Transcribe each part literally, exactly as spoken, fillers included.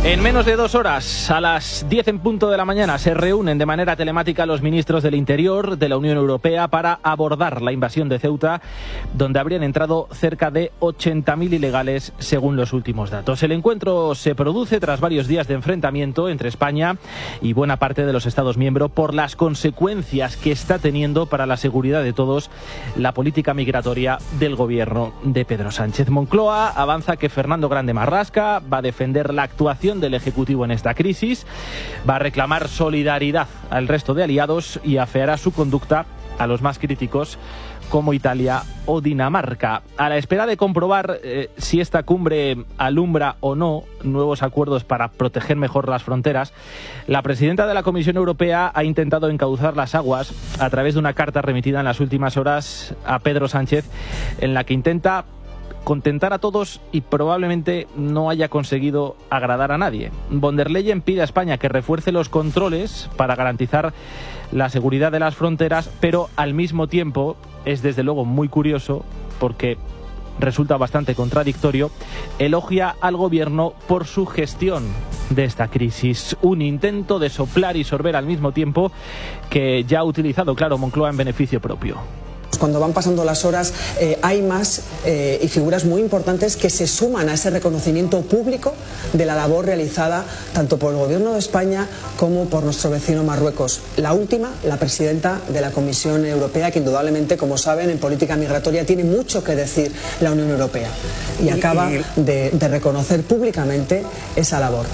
En menos de dos horas, a las diez en punto de la mañana, se reúnen de manera telemática los ministros del Interior de la Unión Europea para abordar la invasión de Ceuta, donde habrían entrado cerca de ochenta mil ilegales, según los últimos datos. El encuentro se produce tras varios días de enfrentamiento entre España y buena parte de los Estados miembros por las consecuencias que está teniendo para la seguridad de todos la política migratoria del gobierno de Pedro Sánchez. Moncloa avanza que Fernando Grande Marlaska va a defender la actuación del Ejecutivo en esta crisis, va a reclamar solidaridad al resto de aliados y afeará su conducta a los más críticos como Italia o Dinamarca. A la espera de comprobar eh, si esta cumbre alumbra o no nuevos acuerdos para proteger mejor las fronteras, la presidenta de la Comisión Europea ha intentado encauzar las aguas a través de una carta remitida en las últimas horas a Pedro Sánchez, en la que intenta contentar a todos y probablemente no haya conseguido agradar a nadie. Von der Leyen pide a España que refuerce los controles para garantizar la seguridad de las fronteras, pero al mismo tiempo es desde luego muy curioso porque resulta bastante contradictorio, elogia al gobierno por su gestión de esta crisis. Un intento de soplar y sorber al mismo tiempo que ya ha utilizado, claro, Moncloa en beneficio propio. Cuando van pasando las horas eh, hay más eh, y figuras muy importantes que se suman a ese reconocimiento público de la labor realizada tanto por el Gobierno de España como por nuestro vecino Marruecos. La última, la presidenta de la Comisión Europea, que indudablemente, como saben, en política migratoria tiene mucho que decir la Unión Europea y acaba de, de reconocer públicamente esa labor.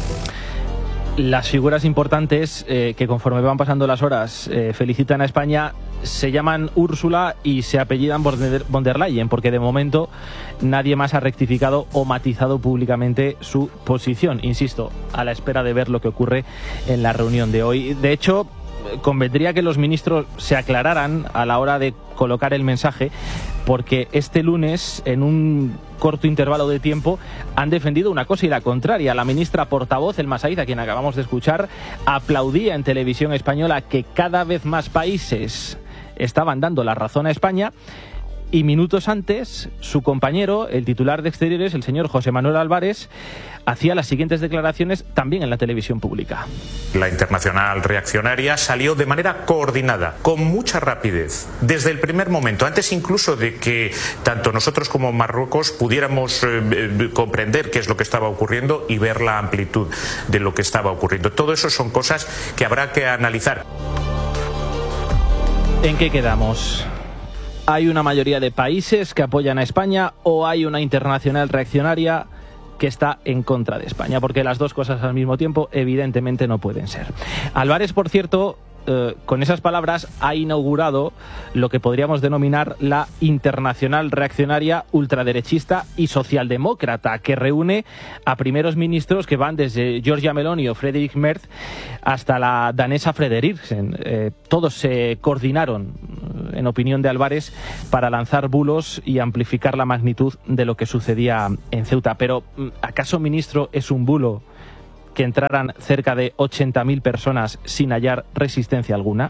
Las figuras importantes eh, que conforme van pasando las horas eh, felicitan a España se llaman Úrsula y se apellidan von der Leyen, porque de momento nadie más ha rectificado o matizado públicamente su posición. Insisto, a la espera de ver lo que ocurre en la reunión de hoy. De hecho, convendría que los ministros se aclararan a la hora de colocar el mensaje, porque este lunes, en un corto intervalo de tiempo, han defendido una cosa y la contraria. La ministra portavoz, Elma Saíz, a quien acabamos de escuchar, aplaudía en televisión española que cada vez más países estaban dando la razón a España, y minutos antes su compañero, el titular de Exteriores, el señor José Manuel Álvarez, hacía las siguientes declaraciones también en la televisión pública. La internacional reaccionaria salió de manera coordinada, con mucha rapidez, desde el primer momento, antes incluso de que tanto nosotros como Marruecos pudiéramos eh, comprender qué es lo que estaba ocurriendo y ver la amplitud de lo que estaba ocurriendo. Todo eso son cosas que habrá que analizar. ¿En qué quedamos? ¿Hay una mayoría de países que apoyan a España o hay una internacional reaccionaria que está en contra de España? Porque las dos cosas al mismo tiempo evidentemente no pueden ser. Álvarez, por cierto, eh, con esas palabras ha inaugurado lo que podríamos denominar la internacional reaccionaria ultraderechista y socialdemócrata, que reúne a primeros ministros que van desde Giorgia Meloni o Friedrich Merz hasta la danesa Frederiksen. Eh, todos se coordinaron, en opinión de Álvarez, para lanzar bulos y amplificar la magnitud de lo que sucedía en Ceuta. Pero, ¿acaso, ministro, es un bulo que entraran cerca de ochenta mil personas sin hallar resistencia alguna?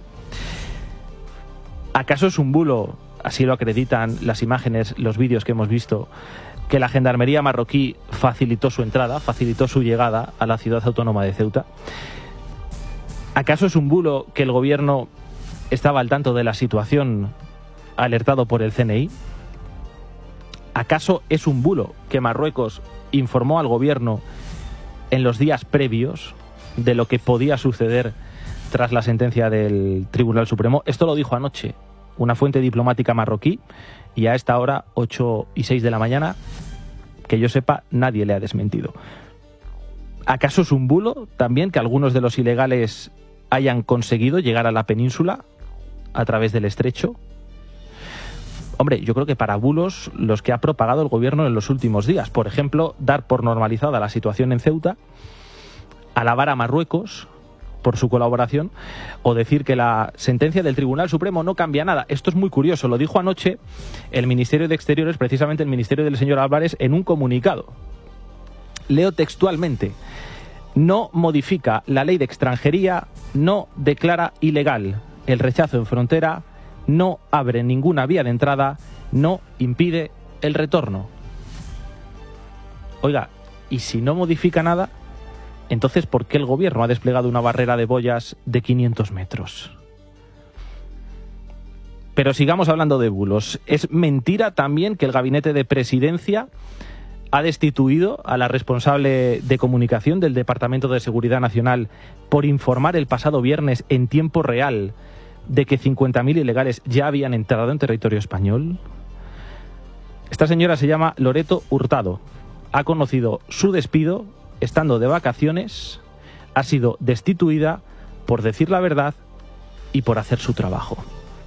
¿Acaso es un bulo, así lo acreditan las imágenes, los vídeos que hemos visto, que la gendarmería marroquí facilitó su entrada, facilitó su llegada a la ciudad autónoma de Ceuta? ¿Acaso es un bulo que el gobierno estaba al tanto de la situación, alertado por el C N I? ¿Acaso es un bulo que Marruecos informó al gobierno en los días previos de lo que podía suceder tras la sentencia del Tribunal Supremo? Esto lo dijo anoche una fuente diplomática marroquí, y a esta hora, ocho y seis de la mañana, que yo sepa, nadie le ha desmentido. ¿Acaso es un bulo también que algunos de los ilegales hayan conseguido llegar a la península a través del estrecho? Hombre, yo creo que para bulos los que ha propagado el gobierno en los últimos días. Por ejemplo, dar por normalizada la situación en Ceuta, alabar a Marruecos por su colaboración, o decir que la sentencia del Tribunal Supremo no cambia nada. Esto es muy curioso. Lo dijo anoche el Ministerio de Exteriores, precisamente el Ministerio del señor Álvarez, en un comunicado. Leo textualmente: no modifica la ley de extranjería, no declara ilegal el rechazo en frontera, no abre ninguna vía de entrada, no impide el retorno. Oiga, ¿y si no modifica nada, Entonces, ¿por qué el gobierno ha desplegado una barrera de boyas de quinientos metros? Pero sigamos hablando de bulos. Es mentira también que el gabinete de presidencia ha destituido a la responsable de comunicación del Departamento de Seguridad Nacional por informar el pasado viernes en tiempo real de que cincuenta mil ilegales ya habían entrado en territorio español. Esta señora se llama Loreto Hurtado. Ha conocido su despido estando de vacaciones, ha sido destituida por decir la verdad y por hacer su trabajo.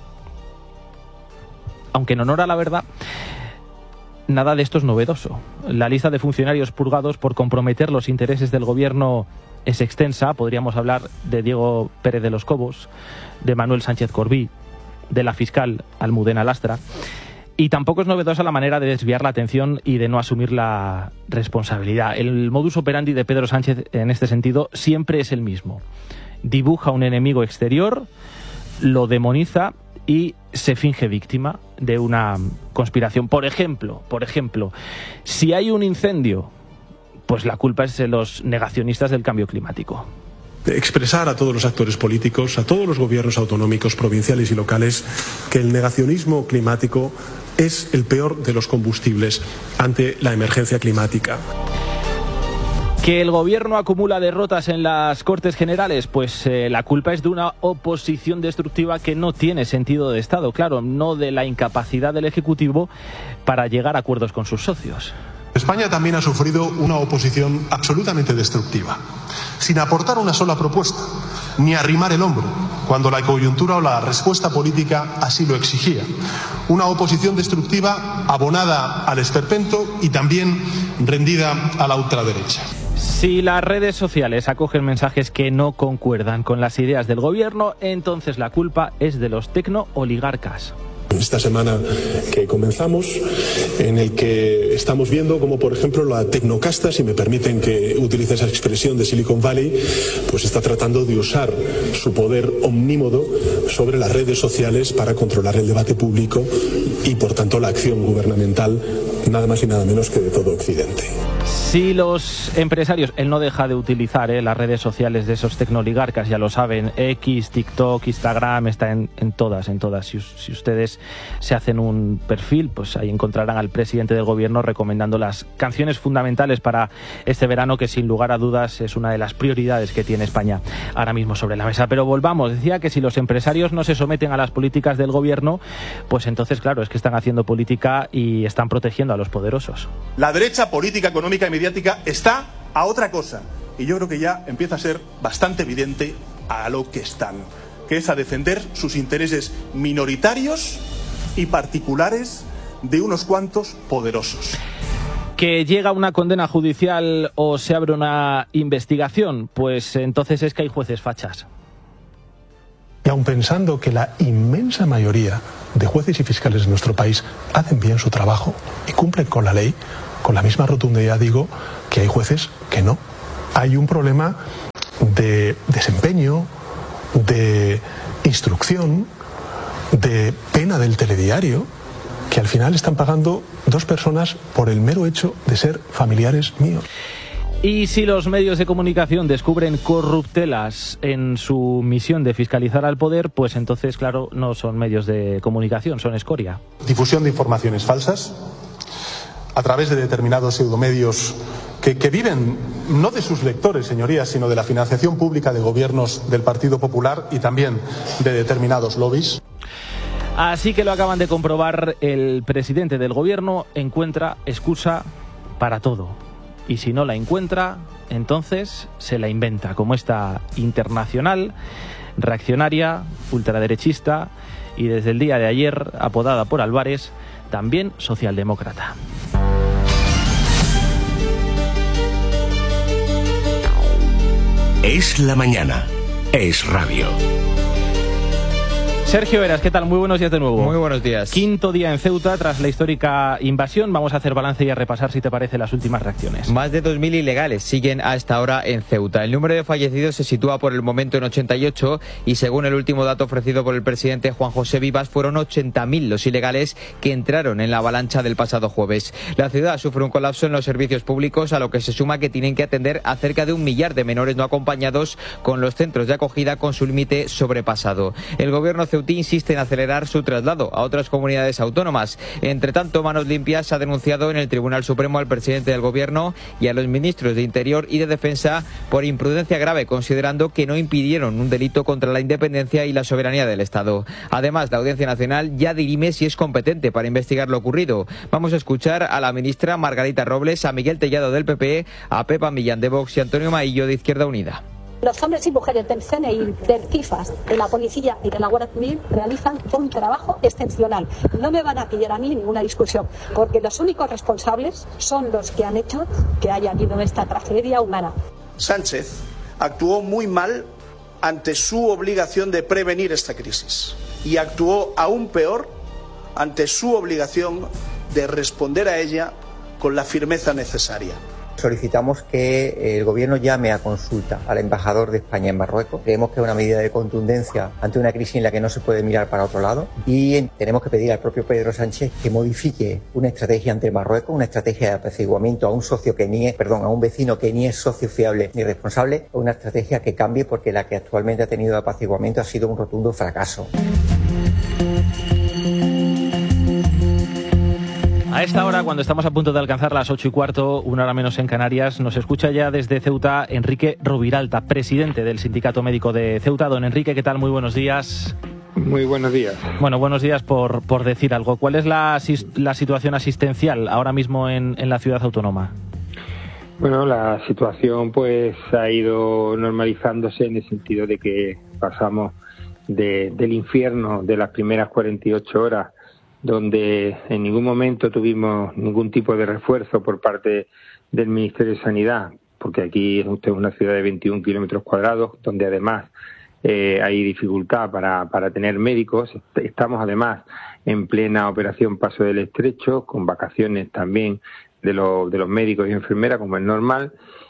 Aunque en honor a la verdad, nada de esto es novedoso. La lista de funcionarios purgados por comprometer los intereses del gobierno es extensa. Podríamos hablar de Diego Pérez de los Cobos, de Manuel Sánchez Corbí, de la fiscal Almudena Lastra. Y tampoco es novedosa la manera de desviar la atención y de no asumir la responsabilidad. El modus operandi de Pedro Sánchez en este sentido siempre es el mismo. Dibuja un enemigo exterior, lo demoniza y se finge víctima de una conspiración. Por ejemplo, por ejemplo, si hay un incendio, pues la culpa es de los negacionistas del cambio climático. Expresar a todos los actores políticos, a todos los gobiernos autonómicos, provinciales y locales, que el negacionismo climático es el peor de los combustibles ante la emergencia climática. ¿Que el gobierno acumula derrotas en las Cortes Generales? Pues eh, la culpa es de una oposición destructiva que no tiene sentido de Estado, claro, no de la incapacidad del Ejecutivo para llegar a acuerdos con sus socios. España también ha sufrido una oposición absolutamente destructiva, sin aportar una sola propuesta, ni arrimar el hombro, cuando la coyuntura o la respuesta política así lo exigía. Una oposición destructiva abonada al esperpento y también rendida a la ultraderecha. Si las redes sociales acogen mensajes que no concuerdan con las ideas del gobierno, entonces la culpa es de los tecno-oligarcas. Esta semana que comenzamos, en el que estamos viendo como, por ejemplo, la tecnocasta, si me permiten que utilice esa expresión de Silicon Valley, pues está tratando de usar su poder omnímodo sobre las redes sociales para controlar el debate público y, por tanto, la acción gubernamental, nada más y nada menos que de todo Occidente. Si los empresarios, él no deja de utilizar eh, las redes sociales de esos tecnooligarcas, ya lo saben, X, TikTok, Instagram, está en, en todas, en todas. Si, si ustedes se hacen un perfil, pues ahí encontrarán al presidente del gobierno recomendando las canciones fundamentales para este verano, que sin lugar a dudas es una de las prioridades que tiene España ahora mismo sobre la mesa. Pero volvamos, decía que si los empresarios no se someten a las políticas del gobierno, pues entonces, claro, es que están haciendo política y están protegiendo a los poderosos. La derecha política, económica y mediática está a otra cosa, y yo creo que ya empieza a ser bastante evidente a lo que están, que es a defender sus intereses minoritarios y particulares de unos cuantos poderosos. ¿Que llega una condena judicial o se abre una investigación? Pues entonces es que hay jueces fachas. Y aun pensando que la inmensa mayoría de jueces y fiscales de nuestro país hacen bien su trabajo y cumplen con la ley, con la misma rotundidad digo que hay jueces que no. Hay un problema de desempeño, de instrucción, de pena del telediario, que al final están pagando dos personas por el mero hecho de ser familiares míos. Y si los medios de comunicación descubren corruptelas en su misión de fiscalizar al poder, pues entonces, claro, no son medios de comunicación, son escoria. Difusión de informaciones falsas a través de determinados pseudomedios que, que viven no de sus lectores, señorías, sino de la financiación pública de gobiernos del Partido Popular y también de determinados lobbies. Así que lo acaban de comprobar, el presidente del gobierno encuentra excusa para todo. Y si no la encuentra, entonces se la inventa, como esta internacional, reaccionaria, ultraderechista y desde el día de ayer, apodada por Álvarez, también socialdemócrata. Es la mañana. Es radio. Sergio Eras, ¿qué tal? Muy buenos días de nuevo. Muy buenos días. Quinto día en Ceuta tras la histórica invasión. Vamos a hacer balance y a repasar, si te parece, las últimas reacciones. Más de dos mil ilegales siguen a esta hora en Ceuta. El número de fallecidos se sitúa por el momento en ochenta y ocho y según el último dato ofrecido por el presidente Juan José Vivas, fueron ochenta mil los ilegales que entraron en la avalancha del pasado jueves. La ciudad sufre un colapso en los servicios públicos, a lo que se suma que tienen que atender a cerca de un millar de menores no acompañados, con los centros de acogida con su límite sobrepasado. El gobierno ceutí insiste en acelerar su traslado a otras comunidades autónomas. Entre tanto, Manos Limpias ha denunciado en el Tribunal Supremo al presidente del gobierno y a los ministros de Interior y de Defensa por imprudencia grave, considerando que no impidieron un delito contra la independencia y la soberanía del Estado. Además, la Audiencia Nacional ya dirime si es competente para investigar lo ocurrido. Vamos a escuchar a la ministra Margarita Robles, a Miguel Tellado del P P, a Pepa Millán de Vox y Antonio Maillo de Izquierda Unida. Los hombres y mujeres del C N I, del CIFAS, de la Policía y de la Guardia Civil realizan un trabajo excepcional. No me van a pillar a mí ninguna discusión, porque los únicos responsables son los que han hecho que haya habido esta tragedia humana. Sánchez actuó muy mal ante su obligación de prevenir esta crisis y actuó aún peor ante su obligación de responder a ella con la firmeza necesaria. Solicitamos que el Gobierno llame a consulta al embajador de España en Marruecos. Creemos que es una medida de contundencia ante una crisis en la que no se puede mirar para otro lado. Y tenemos que pedir al propio Pedro Sánchez que modifique una estrategia ante Marruecos, una estrategia de apaciguamiento a un socio que ni es, perdón, a un vecino que ni es socio fiable ni responsable, una estrategia que cambie, porque la que actualmente ha tenido de apaciguamiento ha sido un rotundo fracaso. A esta hora, cuando estamos a punto de alcanzar las ocho y cuarto, una hora menos en Canarias, nos escucha ya desde Ceuta Enrique Roviralta, presidente del Sindicato Médico de Ceuta. Don Enrique, ¿qué tal? Muy buenos días. Muy buenos días. Bueno, buenos días por, por decir algo. ¿Cuál es la, la situación asistencial ahora mismo en, en la ciudad autónoma? Bueno, la situación pues ha ido normalizándose en el sentido de que pasamos de, del infierno de las primeras cuarenta y ocho horas, donde en ningún momento tuvimos ningún tipo de refuerzo por parte del Ministerio de Sanidad, porque aquí es una ciudad de veintiún kilómetros cuadrados, donde además eh, hay dificultad para, para tener médicos. Estamos además en plena operación Paso del Estrecho, con vacaciones también de, lo, de los médicos y enfermeras, como es normal.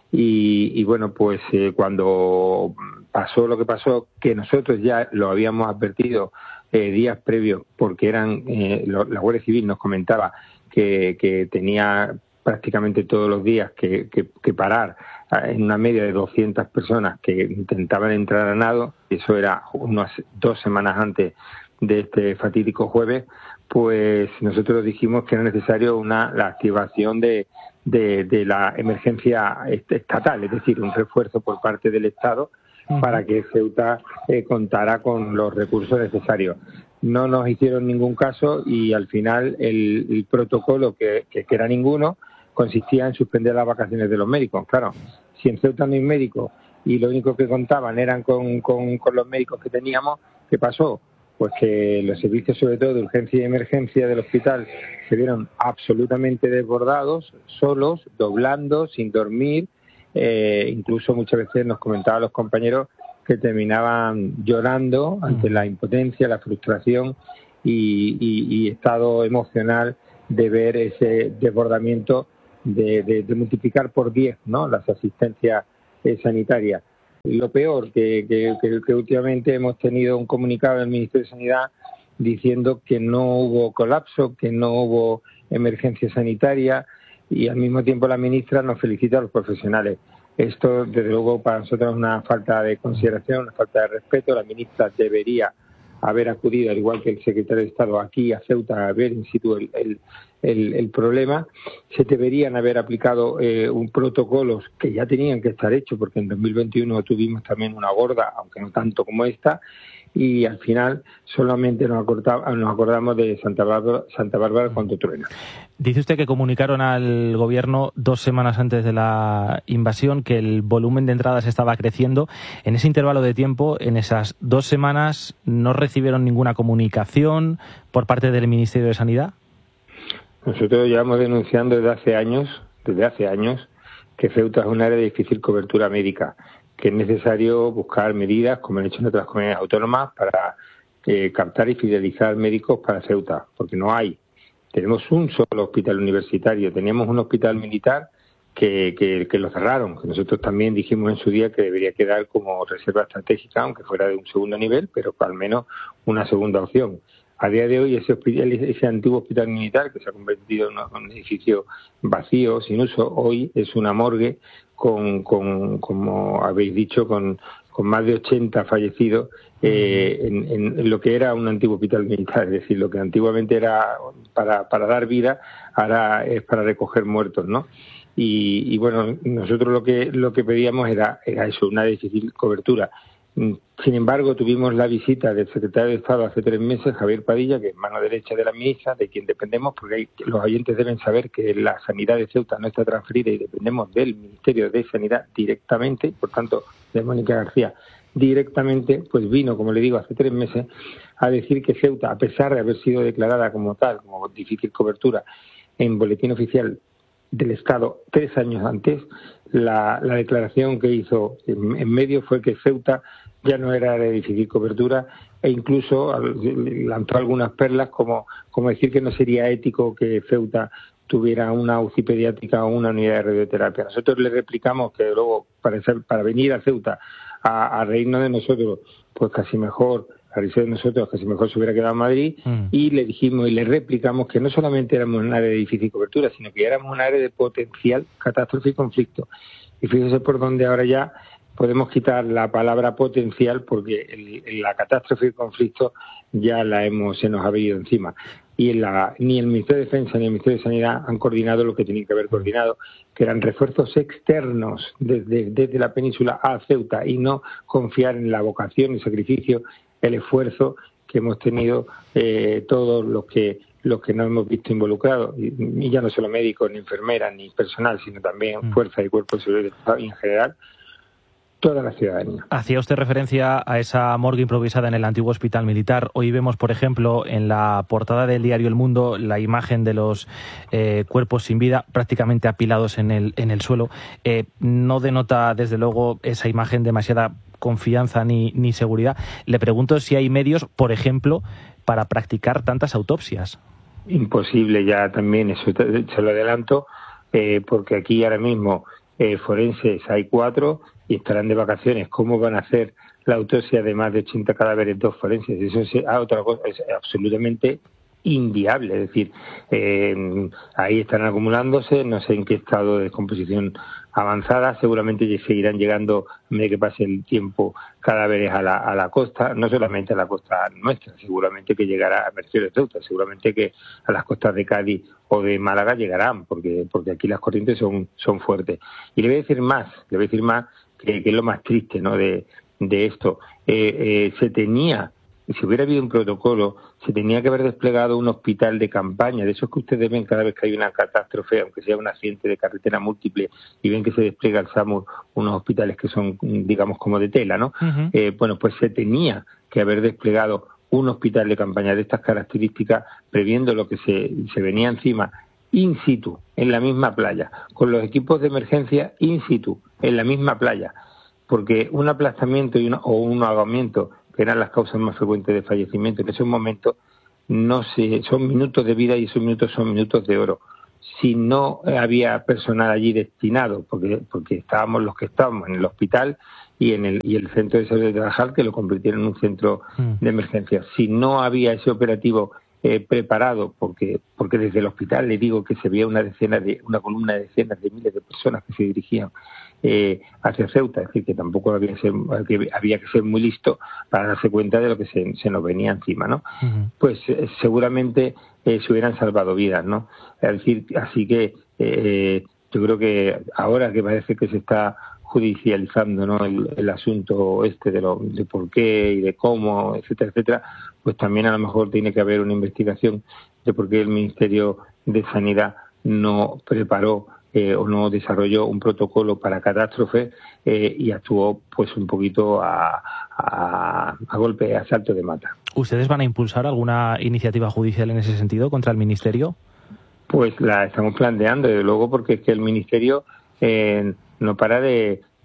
Y, y bueno, pues eh, cuando pasó lo que pasó, que nosotros ya lo habíamos advertido Eh, días previos, porque eran eh, lo, la Guardia Civil nos comentaba que, que tenía prácticamente todos los días que, que, que parar en una media de doscientas personas que intentaban entrar a nado, eso era unas dos semanas antes de este fatídico jueves, pues nosotros dijimos que era necesario una la activación de, de, de la emergencia estatal, es decir, un refuerzo por parte del Estado para que Ceuta eh, contara con los recursos necesarios. No nos hicieron ningún caso y al final el, el protocolo, que, que, que era ninguno, consistía en suspender las vacaciones de los médicos. Claro, si en Ceuta no hay médicos y lo único que contaban eran con, con, con los médicos que teníamos, ¿qué pasó? Pues que los servicios, sobre todo de urgencia y emergencia del hospital, se vieron absolutamente desbordados, solos, doblando, sin dormir. Eh, incluso muchas veces nos comentaban los compañeros que terminaban llorando ante la impotencia, la frustración y, y, y estado emocional de ver ese desbordamiento de, de, de multiplicar por diez, ¿no?, las asistencias eh, sanitarias. Y lo peor, que, que, que, que últimamente hemos tenido un comunicado del Ministerio de Sanidad diciendo que no hubo colapso, que no hubo emergencia sanitaria, y al mismo tiempo la ministra nos felicita a los profesionales. Esto, desde luego, para nosotros es una falta de consideración, una falta de respeto. La ministra debería haber acudido, al igual que el secretario de Estado, aquí a Ceuta a ver in situ el, el, el, el problema. Se deberían haber aplicado eh, un protocolos que ya tenían que estar hechos, porque en dos mil veintiuno tuvimos también una gorda, aunque no tanto como esta, y al final solamente nos, acordamos, nos acordamos de Santa Bárbara, Santa Bárbara cuando truena. Dice usted que comunicaron al gobierno dos semanas antes de la invasión que el volumen de entradas estaba creciendo. En ese intervalo de tiempo, en esas dos semanas, ¿no recibieron ninguna comunicación por parte del Ministerio de Sanidad? Nosotros llevamos denunciando desde hace años, desde hace años, que Ceuta es un área de difícil cobertura médica, que es necesario buscar medidas, como han hecho en otras comunidades autónomas, para eh, captar y fidelizar médicos para Ceuta, porque no hay. Tenemos un solo hospital universitario, teníamos un hospital militar que, que, que lo cerraron, que nosotros también dijimos en su día que debería quedar como reserva estratégica, aunque fuera de un segundo nivel, pero al menos una segunda opción. A día de hoy ese hospital, ese antiguo hospital militar que se ha convertido en un edificio vacío, sin uso, hoy es una morgue con, con como habéis dicho, con, con más de ochenta fallecidos eh, en, en lo que era un antiguo hospital militar. Es decir, lo que antiguamente era para, para dar vida, ahora es para recoger muertos, ¿no? Y, y bueno, nosotros lo que lo que pedíamos era, era eso, una difícil cobertura. Sin embargo, tuvimos la visita del secretario de Estado hace tres meses, Javier Padilla, que es mano derecha de la ministra, de quien dependemos, porque hay, los oyentes deben saber que la sanidad de Ceuta no está transferida y dependemos del Ministerio de Sanidad directamente, por tanto, de Mónica García directamente, pues vino, como le digo, hace tres meses a decir que Ceuta, a pesar de haber sido declarada como tal, como difícil cobertura, en boletín oficial del Estado tres años antes, la, la declaración que hizo en, en medio fue que Ceuta ya no era de difícil cobertura e incluso lanzó algunas perlas como, como decir que no sería ético que Ceuta tuviera una U C I pediátrica o una unidad de radioterapia. Nosotros le replicamos que luego para, ser, para venir a Ceuta a, a reírnos de nosotros, pues casi mejor, a reírse de nosotros, casi mejor se hubiera quedado en Madrid, mm. y le dijimos y le replicamos que no solamente éramos un área de difícil cobertura, sino que éramos un área de potencial catástrofe y conflicto. Y fíjese por dónde ahora ya podemos quitar la palabra potencial, porque el, la catástrofe y conflicto ya la hemos se nos ha venido encima. Y en la, ni el Ministerio de Defensa ni el Ministerio de Sanidad han coordinado lo que tenían que haber coordinado, que eran refuerzos externos desde, desde la península a Ceuta, y no confiar en la vocación, el sacrificio, el esfuerzo que hemos tenido eh, todos los que los que nos hemos visto involucrados, y, y ya no solo médicos, ni enfermeras, ni personal, sino también mm. fuerzas y cuerpos de seguridad y en general toda la ciudadanía. Hacía usted referencia a esa morgue improvisada en el antiguo hospital militar. Hoy vemos, por ejemplo, en la portada del diario El Mundo, la imagen de los eh, cuerpos sin vida prácticamente apilados en el, en el suelo. Eh, no denota, desde luego, esa imagen demasiada confianza ni, ni seguridad. Le pregunto si hay medios, por ejemplo, para practicar tantas autopsias. Imposible ya también, eso se lo adelanto, eh, porque aquí ahora mismo eh, forenses hay cuatro y estarán de vacaciones. ¿Cómo van a hacer la autopsia de más de ochenta cadáveres, dos forenses? Eso es ah, otra cosa, es absolutamente inviable. Es decir, eh, ahí están acumulándose, no sé en qué estado de descomposición avanzada, seguramente seguirán llegando, a medida que pase el tiempo, cadáveres a la, a la costa, no solamente a la costa nuestra, seguramente que llegará a Mercedes de Ceuta, seguramente que a las costas de Cádiz o de Málaga llegarán, porque porque aquí las corrientes son son fuertes. Y le voy a decir más, le voy a decir más, que, que es lo más triste, ¿no?, de, de esto. Eh, eh, se tenía, si hubiera habido un protocolo, se tenía que haber desplegado un hospital de campaña, de esos que ustedes ven cada vez que hay una catástrofe, aunque sea un accidente de carretera múltiple, y ven que se despliega el SAMUR, unos hospitales que son, digamos, como de tela, ¿no? Uh-huh. Eh, bueno, pues se tenía que haber desplegado un hospital de campaña de estas características, previendo lo que se, se venía encima, in situ, en la misma playa, con los equipos de emergencia in situ, en la misma playa, porque un aplastamiento y una, o un ahogamiento, que eran las causas más frecuentes de fallecimiento en esos momentos, no se, son minutos de vida y esos minutos son minutos de oro. Si no había personal allí destinado, porque porque estábamos los que estábamos en el hospital y en el y el centro de salud de Tarajal, que lo convirtieron en un centro de emergencia, si no había ese operativo eh, preparado, porque porque desde el hospital le digo que se veía una decena de una columna de decenas de miles de personas que se dirigían Eh, hacia Ceuta, es decir, que tampoco había que, ser, que había que ser muy listo para darse cuenta de lo que se, se nos venía encima, ¿no? Uh-huh. Pues eh, seguramente eh, se hubieran salvado vidas, ¿no? Es decir, así que eh, yo creo que ahora que parece que se está judicializando, ¿no?, el, el asunto este de, lo, de por qué y de cómo, etcétera, etcétera, pues también a lo mejor tiene que haber una investigación de por qué el Ministerio de Sanidad no preparó Eh, o no desarrolló un protocolo para catástrofe eh, y actuó pues un poquito a, a, a golpe, a salto de mata. ¿Ustedes van a impulsar alguna iniciativa judicial en ese sentido contra el Ministerio? Pues la estamos planteando, desde luego, porque es que el Ministerio eh, no para de,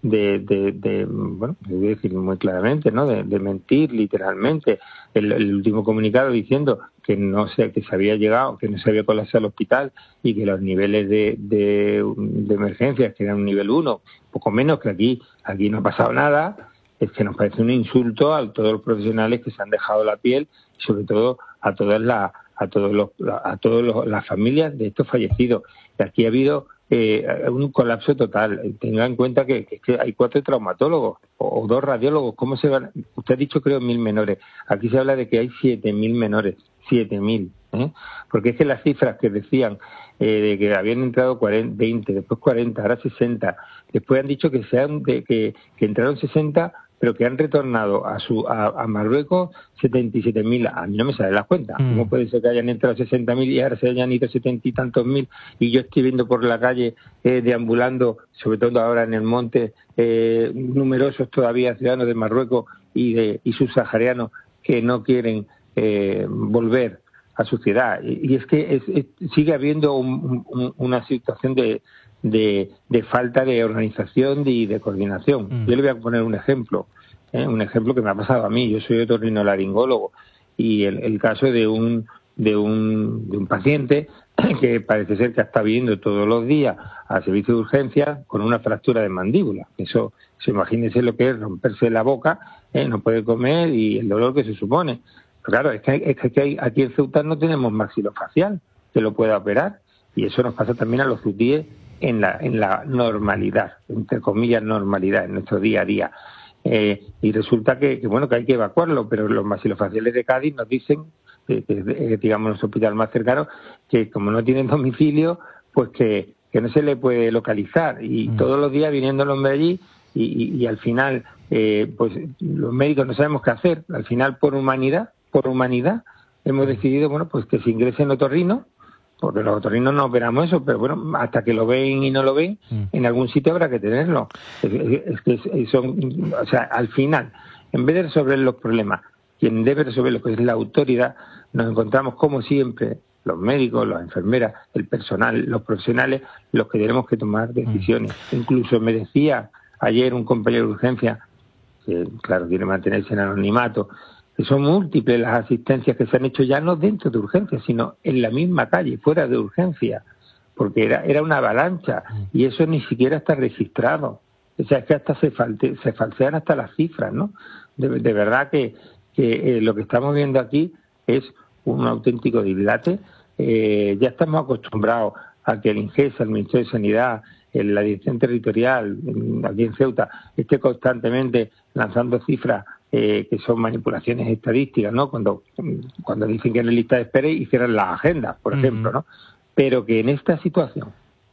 de, de, de bueno, voy a decir muy claramente, ¿no? De, de mentir literalmente. El, el último comunicado diciendo que no sé, que se había llegado, que no se había colapsado el hospital y que los niveles de, de, de emergencias, que eran un nivel uno, poco menos, que aquí, aquí no ha pasado nada, es que nos parece un insulto a todos los profesionales que se han dejado la piel y sobre todo a todas las, a todos los, a todos los, las familias de estos fallecidos. Y aquí ha habido eh, un colapso total. Tenga en cuenta que, que, que hay cuatro traumatólogos o, o dos radiólogos. ¿Cómo se van? Usted ha dicho, creo, mil menores. Aquí se habla de que hay siete mil menores. siete mil. ¿eh? Porque es que las cifras que decían eh, de que habían entrado cuarenta, veinte, después cuarenta, ahora sesenta, después han dicho que, sean de, que, que entraron sesenta, pero que han retornado a su a, a Marruecos setenta y siete mil. A mí no me sale la cuenta. Mm. ¿Cómo puede ser que hayan entrado sesenta mil y ahora se hayan ido setenta y tantos mil? Y yo estoy viendo por la calle, eh, deambulando, sobre todo ahora en el monte, eh, numerosos todavía ciudadanos de Marruecos y, de, y subsaharianos que no quieren eh, volver a su ciudad. Y, y es que es, es, sigue habiendo un, un, una situación de De, de falta de organización y de, de coordinación. Mm. Yo le voy a poner un ejemplo, ¿eh? un ejemplo que me ha pasado a mí. Yo soy otorrinolaringólogo y el, el caso de un de un de un paciente que parece ser que está viniendo todos los días al servicio de urgencia con una fractura de mandíbula. Eso, eso imagínense lo que es romperse la boca, ¿eh? No puede comer y el dolor que se supone. Pero claro, es que, es que hay, aquí en Ceuta no tenemos maxilofacial que lo pueda operar y eso nos pasa también a los cutíes en la en la normalidad, entre comillas normalidad, en nuestro día a día. Eh, y resulta que, que, bueno, que hay que evacuarlo, pero los maxilofaciales de Cádiz nos dicen, que, que, que digamos, nuestro hospital más cercano, que como no tienen domicilio, pues que, que no se le puede localizar. Y mm. todos los días viniendo el hombre allí y, y, y al final, eh, pues los médicos no sabemos qué hacer. Al final, por humanidad, por humanidad, hemos decidido, bueno, pues que se ingrese en otorrino, porque los otorrinos no operamos eso, pero bueno, hasta que lo ven y no lo ven, mm. en algún sitio habrá que tenerlo. Es, es que son, o sea, al final, en vez de resolver los problemas, quien debe resolver lo que es la autoridad, nos encontramos como siempre, los médicos, las enfermeras, el personal, los profesionales, los que tenemos que tomar decisiones. Mm. Incluso me decía ayer un compañero de urgencia, que claro, quiere mantenerse en anonimato, que son múltiples las asistencias que se han hecho ya no dentro de urgencias, sino en la misma calle, fuera de urgencia, porque era era una avalancha y eso ni siquiera está registrado. O sea, es que hasta se, falte, se falsean hasta las cifras, ¿no? De, de verdad que, que eh, lo que estamos viendo aquí es un auténtico dislate. Eh, ya estamos acostumbrados a que el INGESA, el Ministerio de Sanidad, en la Dirección Territorial, aquí en Ceuta, esté constantemente lanzando cifras Eh, que son manipulaciones estadísticas, ¿no? Cuando cuando dicen que en la lista de espera y cierran las agendas, por uh-huh. ejemplo, ¿no? Pero que en esta situación,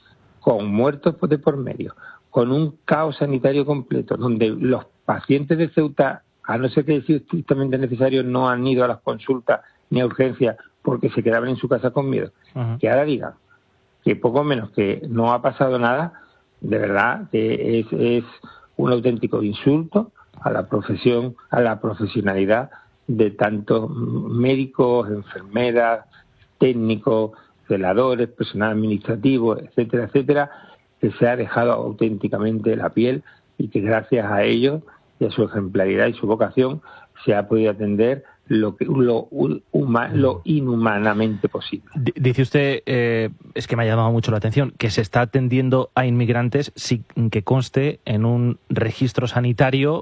con muertos de por medio, con un caos sanitario completo, donde los pacientes de Ceuta, a no ser que sea estrictamente necesario, no han ido a las consultas ni a urgencias porque se quedaban en su casa con miedo, uh-huh. que ahora digan que poco menos que no ha pasado nada, de verdad que es, es un auténtico insulto a la profesión, a la profesionalidad de tantos médicos, enfermeras, técnicos, celadores, personal administrativo, etcétera, etcétera, que se ha dejado auténticamente la piel y que gracias a ellos y a su ejemplaridad y su vocación se ha podido atender lo que lo, huma, lo inhumanamente posible. Dice usted, eh, es que me ha llamado mucho la atención, que se está atendiendo a inmigrantes sin que conste en un registro sanitario.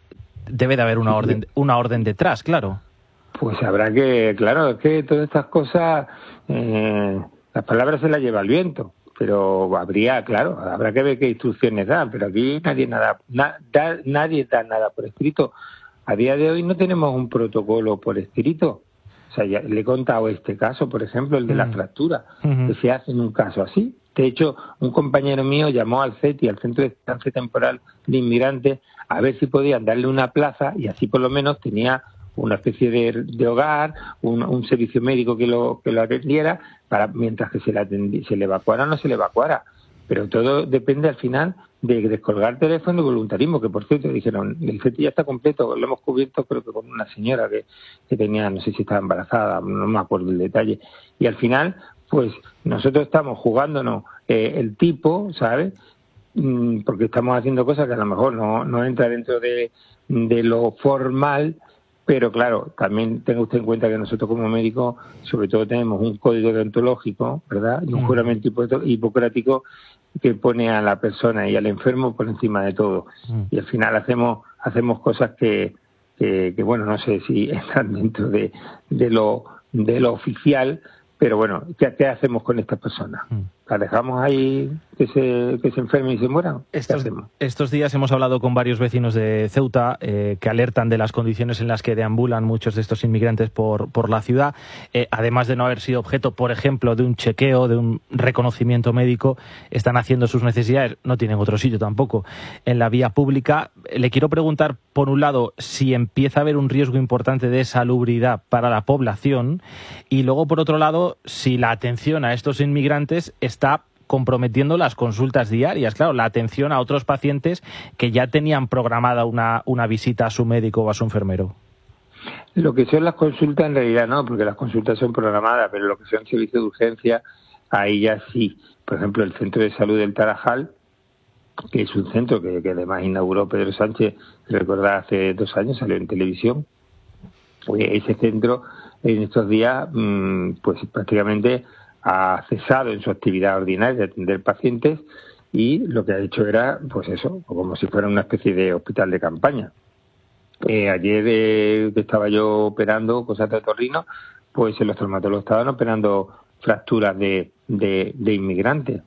Debe de haber una orden una orden detrás, claro. Pues habrá que, claro, es que todas estas cosas, eh, las palabras se las lleva el viento, pero habría, claro, habrá que ver qué instrucciones dan, pero aquí nadie nada, na, da, nadie da nada por escrito. A día de hoy no tenemos un protocolo por escrito. O sea, ya le he contado este caso, por ejemplo, el de la fractura, uh-huh. que se hace en un caso así. De hecho, un compañero mío llamó al C E T I, al Centro de Estancia Temporal de Inmigrantes, a ver si podían darle una plaza y así por lo menos tenía una especie de, de hogar, un, un servicio médico que lo que lo atendiera, para mientras que se le, atendi, se le evacuara o no se le evacuara. Pero todo depende al final de descolgar teléfono y voluntarismo, que por cierto dijeron, el C E T I ya está completo, lo hemos cubierto creo que con una señora que, que tenía, no sé si estaba embarazada, no me acuerdo el detalle, y al final pues nosotros estamos jugándonos eh, el tipo, ¿sabes?, porque estamos haciendo cosas que a lo mejor no, no entra dentro de, de lo formal, pero claro, también tenga usted en cuenta que nosotros como médicos sobre todo tenemos un código deontológico, ¿verdad? Y un juramento hipocrático que pone a la persona y al enfermo por encima de todo. Mm. Y al final hacemos hacemos cosas que, que, que bueno, no sé si están dentro de, de lo de lo oficial, pero bueno, ¿qué, qué hacemos con estas personas? Mm. ¿La dejamos ahí que se, que se enfermen y se mueran? Estos, estos días hemos hablado con varios vecinos de Ceuta eh, que alertan de las condiciones en las que deambulan muchos de estos inmigrantes por, por la ciudad, eh, además de no haber sido objeto, por ejemplo, de un chequeo, de un reconocimiento médico, están haciendo sus necesidades, no tienen otro sitio tampoco, en la vía pública. Le quiero preguntar, por un lado, si empieza a haber un riesgo importante de salubridad para la población, y luego, por otro lado, si la atención a estos inmigrantes está está comprometiendo las consultas diarias, claro, la atención a otros pacientes que ya tenían programada una, una visita a su médico o a su enfermero. Lo que son las consultas en realidad no, porque las consultas son programadas, pero lo que son servicios de urgencia, ahí ya sí. Por ejemplo, el Centro de Salud del Tarajal, que es un centro que, que además inauguró Pedro Sánchez, recordad, hace dos años, salió en televisión, pues ese centro en estos días, pues prácticamente ha cesado en su actividad ordinaria de atender pacientes y lo que ha hecho era, pues eso, como si fuera una especie de hospital de campaña. Eh, ayer eh, que estaba yo operando cosas de torrino, pues los traumatólogos estaban operando fracturas de, de, de inmigrantes.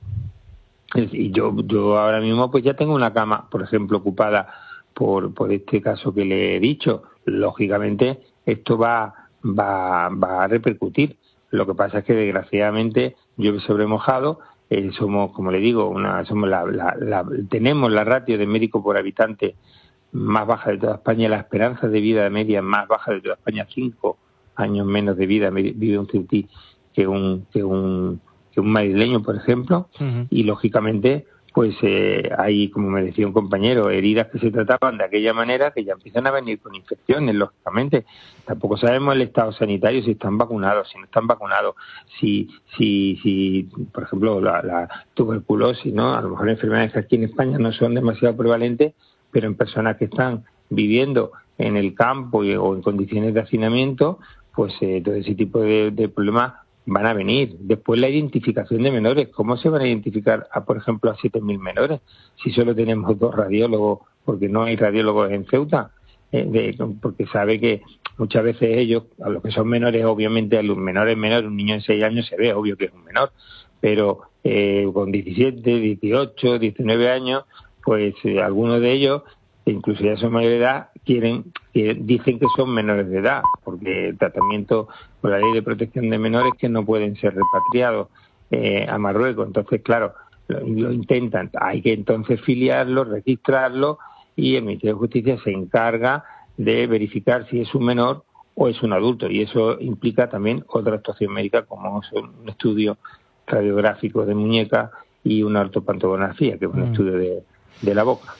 Y yo, yo ahora mismo pues ya tengo una cama, por ejemplo, ocupada por, por este caso que le he dicho. Lógicamente esto va, va, va a repercutir. Lo que pasa es que desgraciadamente llueve sobre mojado, eh, somos, como le digo, una, somos la, la, la, tenemos la ratio de médico por habitante más baja de toda España, la esperanza de vida media más baja de toda España, cinco años menos de vida vive un ceutí que un que un que un madrileño, por ejemplo, uh-huh. Y lógicamente pues eh, hay, como me decía un compañero, heridas que se trataban de aquella manera que ya empiezan a venir con infecciones, lógicamente. Tampoco sabemos el estado sanitario, si están vacunados, si no están vacunados, si, si, si por ejemplo, la, la tuberculosis, ¿no? A lo mejor enfermedades que aquí en España no son demasiado prevalentes, pero en personas que están viviendo en el campo y, o en condiciones de hacinamiento, pues eh, todo ese tipo de, de problemas van a venir. Después la identificación de menores. ¿Cómo se van a identificar, a, por ejemplo, a siete mil menores si solo tenemos dos radiólogos, porque no hay radiólogos en Ceuta? Eh, de, porque sabe que muchas veces ellos, a los que son menores, obviamente a los menores menores, un niño de seis años se ve, obvio que es un menor, pero eh, con diecisiete, dieciocho, diecinueve años, pues eh, algunos de ellos, incluso ya son mayores de edad, quieren, eh, dicen que son menores de edad, porque el tratamiento por la ley de protección de menores que no pueden ser repatriados eh, a Marruecos. Entonces, claro, lo, lo intentan. Hay que entonces filiarlo, registrarlo, y el Ministerio de Justicia se encarga de verificar si es un menor o es un adulto. Y eso implica también otra actuación médica, como un estudio radiográfico de muñeca y una ortopantografía, que es un mm. estudio de, de la boca.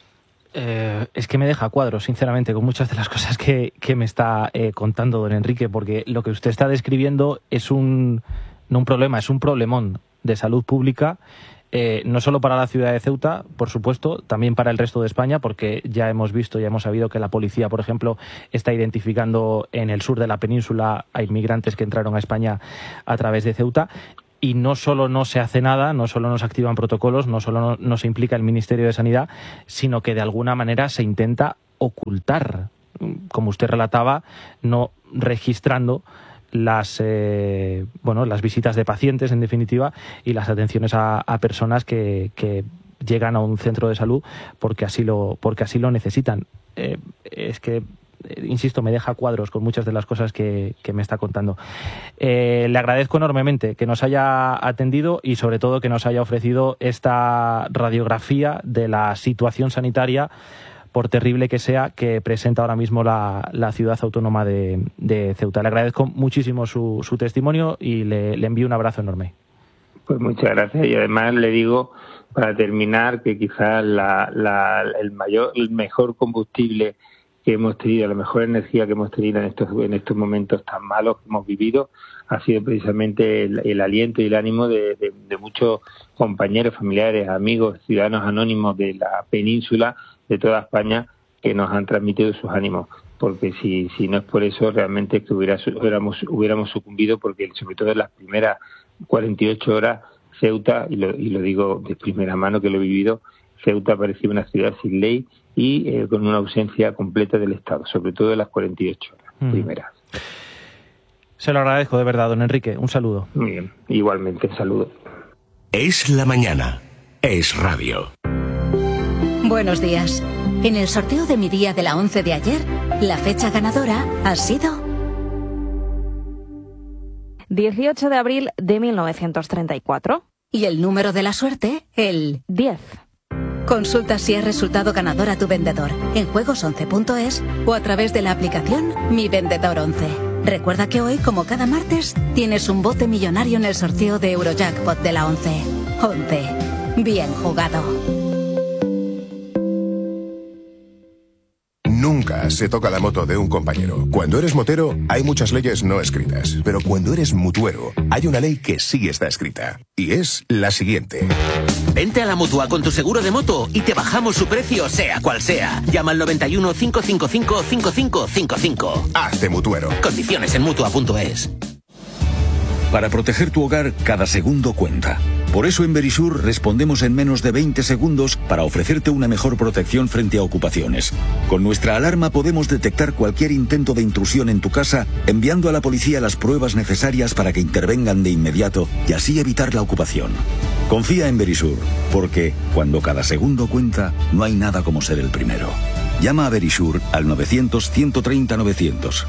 Eh, es que me deja cuadros, sinceramente, con muchas de las cosas que, que me está eh, contando don Enrique, porque lo que usted está describiendo es un, no un problema, es un problemón de salud pública, eh, no solo para la ciudad de Ceuta, por supuesto, también para el resto de España, porque ya hemos visto, ya hemos sabido que la policía, por ejemplo, está identificando en el sur de la península a inmigrantes que entraron a España a través de Ceuta. Y no solo no se hace nada, no solo no se activan protocolos, no solo no, no se implica el Ministerio de Sanidad, sino que de alguna manera se intenta ocultar, como usted relataba, no registrando las eh, bueno las visitas de pacientes, en definitiva, y las atenciones a, a personas que, que llegan a un centro de salud porque así lo porque así lo necesitan. Eh, es que insisto, me deja cuadros con muchas de las cosas que, que me está contando. Eh, le agradezco enormemente que nos haya atendido y sobre todo que nos haya ofrecido esta radiografía de la situación sanitaria, por terrible que sea, que presenta ahora mismo la, la ciudad autónoma de, de Ceuta. Le agradezco muchísimo su, su testimonio y le, le envío un abrazo enorme. Pues muchas gracias, y además le digo, para terminar, que quizás la, la, el mayor, el mejor combustible que hemos tenido, la mejor energía que hemos tenido en estos en estos momentos tan malos que hemos vivido, ha sido precisamente el, el aliento y el ánimo de, de, de muchos compañeros, familiares, amigos, ciudadanos anónimos de la península, de toda España, que nos han transmitido sus ánimos. Porque si, si no es por eso, realmente que hubiera, hubiéramos, hubiéramos sucumbido, porque sobre todo en las primeras cuarenta y ocho horas, Ceuta, y lo, y lo digo de primera mano que lo he vivido, Ceuta parecía una ciudad sin ley y eh, con una ausencia completa del Estado, sobre todo en las cuarenta y ocho horas mm. primeras. Se lo agradezco de verdad, don Enrique. Un saludo. Muy bien, igualmente, un saludo. Es la mañana. Es radio. Buenos días. En el sorteo de mi día de la once de ayer, la fecha ganadora ha sido dieciocho de abril de mil novecientos treinta y cuatro. Y el número de la suerte, el diez. Consulta si es resultado ganador a tu vendedor en juegos once punto es o a través de la aplicación Mi Vendedor once. Recuerda que hoy, como cada martes, tienes un bote millonario en el sorteo de Eurojackpot de la once. once. Bien jugado. Nunca se toca la moto de un compañero. Cuando eres motero, hay muchas leyes no escritas. Pero cuando eres mutuero, hay una ley que sí está escrita. Y es la siguiente. Vente a la Mutua con tu seguro de moto y te bajamos su precio, sea cual sea. Llama al noventa y uno, cinco cinco cinco, cinco cinco cinco cinco. Hazte mutuero. Condiciones en mutua punto es. Para proteger tu hogar, cada segundo cuenta. Por eso en Verisur respondemos en menos de veinte segundos para ofrecerte una mejor protección frente a ocupaciones. Con nuestra alarma podemos detectar cualquier intento de intrusión en tu casa, enviando a la policía las pruebas necesarias para que intervengan de inmediato y así evitar la ocupación. Confía en Verisur, porque cuando cada segundo cuenta, no hay nada como ser el primero. Llama a Verisur al novecientos, ciento treinta, novecientos.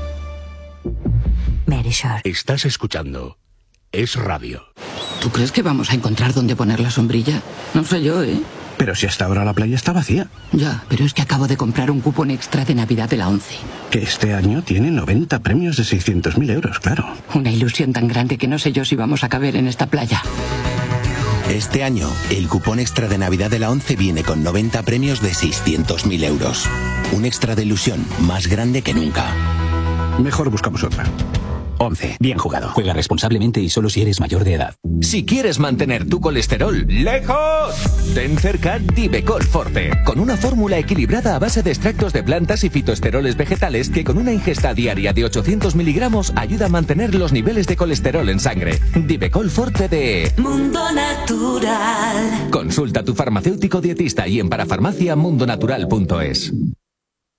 Verisur. Estás escuchando Es Radio. ¿Tú crees que vamos a encontrar dónde poner la sombrilla? No sé yo, ¿eh? Pero si hasta ahora la playa está vacía. Ya, pero es que acabo de comprar un cupón extra de Navidad de la once. Que este año tiene noventa premios de seiscientos mil euros, claro. Una ilusión tan grande que no sé yo si vamos a caber en esta playa. Este año, el cupón extra de Navidad de la once viene con noventa premios de seiscientos mil euros. Un extra de ilusión más grande que nunca. Mejor buscamos otra. once. Bien jugado. Juega responsablemente y solo si eres mayor de edad. Si quieres mantener tu colesterol lejos, ten cerca Divecol Forte, con una fórmula equilibrada a base de extractos de plantas y fitoesteroles vegetales que con una ingesta diaria de ochocientos miligramos ayuda a mantener los niveles de colesterol en sangre. Divecol Forte de Mundo Natural. Consulta a tu farmacéutico dietista y en parafarmacia mundo natural punto es.